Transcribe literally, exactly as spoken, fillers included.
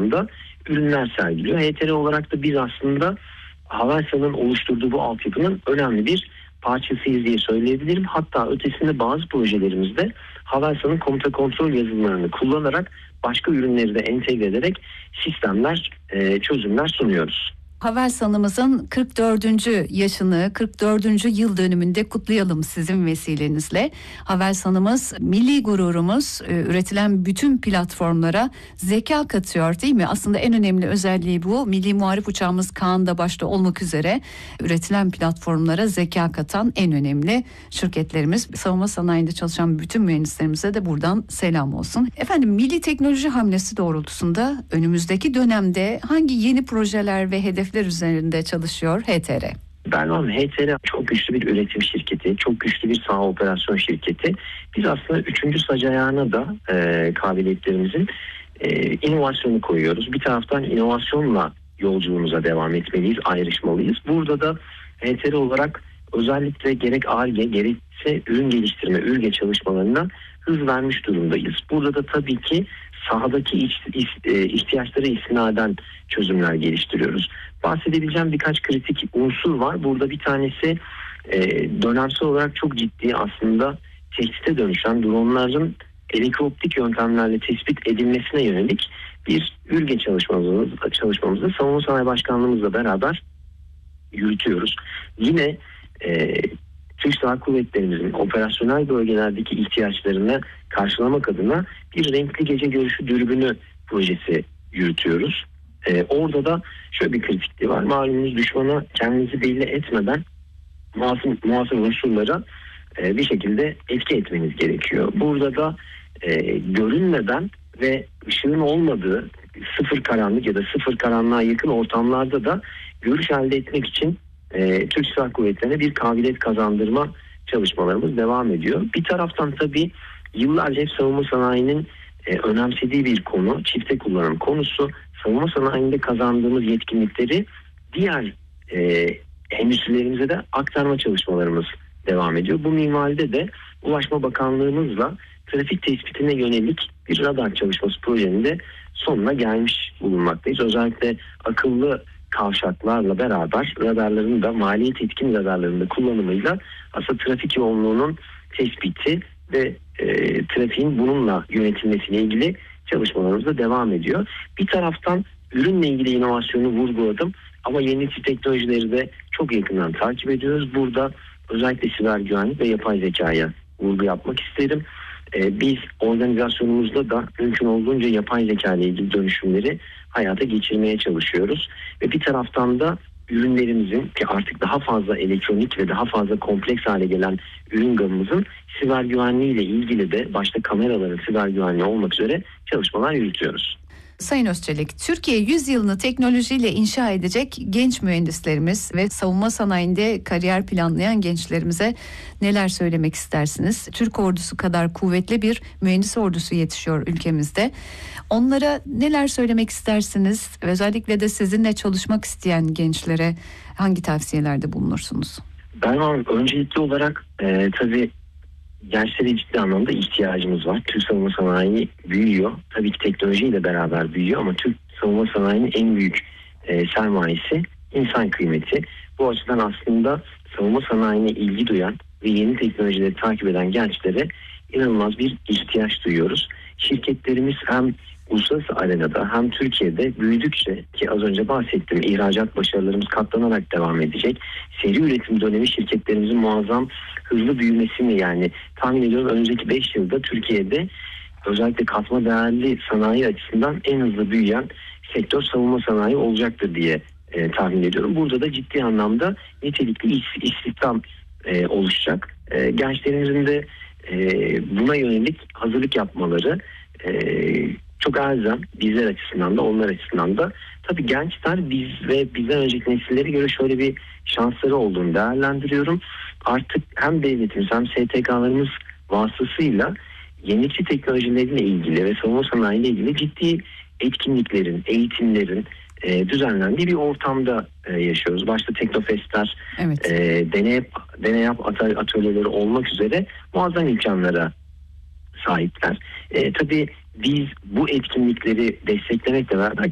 alanında ürünler sergiliyor. H T R olarak da biz aslında Havelsan'ın oluşturduğu bu altyapının önemli bir parçasıyız diye söyleyebilirim. Hatta ötesinde bazı projelerimizde Havelsan'ın komuta kontrol yazılımlarını kullanarak başka ürünleri de entegre ederek sistemler, e, çözümler sunuyoruz. Havelsan'ımızın kırk dördüncü yaşını, kırk dördüncü yıl dönümünde kutlayalım sizin vesilenizle. Havelsan'ımız milli gururumuz, üretilen bütün platformlara zeka katıyor değil mi? Aslında en önemli özelliği bu. Milli Muharip Uçağımız Kaan da başta olmak üzere üretilen platformlara zeka katan en önemli şirketlerimiz. Savunma sanayinde çalışan bütün mühendislerimize de buradan selam olsun. Efendim, milli teknoloji hamlesi doğrultusunda önümüzdeki dönemde hangi yeni projeler ve hedefler üzerinde çalışıyor H T R? Berman, H T R çok güçlü bir üretim şirketi, çok güçlü bir saha operasyon şirketi. Biz aslında üçüncü sac ayağına da e, kabiliyetlerimizin e, inovasyonu koyuyoruz. Bir taraftan inovasyonla yolculuğumuza devam etmeliyiz, ayrışmalıyız. Burada da H T R olarak özellikle gerek Ar-Ge gerekse ürün geliştirme, ÜRGE çalışmalarına hız vermiş durumdayız. Burada da tabii ki sahadaki ihtiyaçlara istinaden çözümler geliştiriyoruz. Bahsedebileceğim birkaç kritik unsur var. Burada bir tanesi e, dönemsel olarak çok ciddi aslında tehdite dönüşen dronların elektrooptik yöntemlerle tespit edilmesine yönelik bir ÜRGE çalışmamızı, çalışmamızı Savunma Sanayi Başkanlığımızla beraber yürütüyoruz. Yine e, Türk Silahlı Kuvvetlerimizin operasyonel bölgelerdeki ihtiyaçlarını karşılamak adına bir renkli gece görüşü dürbünü projesi yürütüyoruz. Ee, orada da şöyle bir kritikliği var. Malumunuz düşmana kendinizi belli etmeden muhasır, muhasır unsurlara e, bir şekilde etki etmeniz gerekiyor. Burada da e, görünmeden ve ışığın olmadığı sıfır karanlık ya da sıfır karanlığa yakın ortamlarda da görüş elde etmek için e, Türk Silahlı Kuvvetleri'ne bir kabiliyet kazandırma çalışmalarımız devam ediyor. Bir taraftan tabii yıllarca hep savunma sanayinin e, önemsediği bir konu, çifte kullanım konusu. Savunma sanayinde kazandığımız yetkinlikleri diğer e, endüstrilerimize de aktarma çalışmalarımız devam ediyor. Bu minvalde de Ulaşma Bakanlığımızla trafik tespitine yönelik bir radar çalışması projenin de sonuna gelmiş bulunmaktayız. Özellikle akıllı kavşaklarla beraber radarların da maliyet etkin radarların da kullanımıyla aslında trafik yoğunluğunun tespiti ve e, trafiğin bununla yönetilmesiyle ilgili çalışmalarımız da devam ediyor. Bir taraftan ürünle ilgili inovasyonu vurguladım ama yenilikçi teknolojileri de çok yakından takip ediyoruz. Burada özellikle siber güvenlik ve yapay zekaya vurgu yapmak isterim. Ee, biz organizasyonumuzda da mümkün olduğunca yapay zeka ile ilgili dönüşümleri hayata geçirmeye çalışıyoruz. Ve bir taraftan da ürünlerimizin ki artık daha fazla elektronik ve daha fazla kompleks hale gelen ürün gamımızın siber güvenliği ile ilgili de başta kameraların siber güvenliği olmak üzere çalışmalar yürütüyoruz. Sayın Özçelik, Türkiye yüz yılını teknolojiyle inşa edecek genç mühendislerimiz ve savunma sanayinde kariyer planlayan gençlerimize neler söylemek istersiniz? Türk ordusu kadar kuvvetli bir mühendis ordusu yetişiyor ülkemizde. Onlara neler söylemek istersiniz? Özellikle de sizinle çalışmak isteyen gençlere hangi tavsiyelerde bulunursunuz? Ben öncelikli olarak e, tabii gençlere ciddi anlamda ihtiyacımız var. Türk savunma sanayi büyüyor. Tabii ki teknolojiyle beraber büyüyor ama Türk savunma sanayinin en büyük e, sermayesi insan kıymeti. Bu açıdan aslında savunma sanayine ilgi duyan ve yeni teknolojileri takip eden gençlere inanılmaz bir ihtiyaç duyuyoruz. Şirketlerimiz hem uluslararası arenada hem Türkiye'de büyüdükçe ki az önce bahsettim ihracat başarılarımız katlanarak devam edecek. Seri üretim dönemi şirketlerimizin muazzam hızlı büyümesini yani tahmin ediyorum önümüzdeki beş yılda Türkiye'de özellikle katma değerli sanayi açısından en hızlı büyüyen sektör savunma sanayi olacaktır diye e, tahmin ediyorum. Burada da ciddi anlamda nitelikli iş, istihdam e, oluşacak. E, gençlerimizin de e, buna yönelik hazırlık yapmaları e, çok elzem bizler açısından da onlar açısından da. Tabii gençler biz ve bizden önceki nesillere göre şöyle bir şansları olduğunu değerlendiriyorum. Artık hem devletimiz hem S T K'larımız vasıtasıyla yenilikçi teknolojilerle ilgili ve savunma sanayi ile ilgili ciddi etkinliklerin, eğitimlerin e, düzenlendiği bir ortamda e, yaşıyoruz. Başta teknofestler, evet. e, deney, deney yap atölyeleri olmak üzere muazzam imkanlara sahipler. E, tabii biz bu etkinlikleri desteklemekle beraber